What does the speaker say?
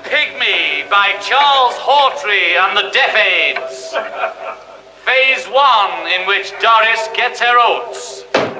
Pygmy by Charles Hawtrey and the Deaf Aids. Phase 1, in which Doris gets her oats.